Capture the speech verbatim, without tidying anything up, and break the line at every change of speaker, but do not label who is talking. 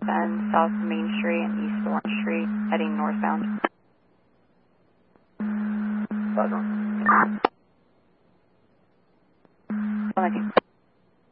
ten South Main Street and East Orange Street, heading northbound.
Five one.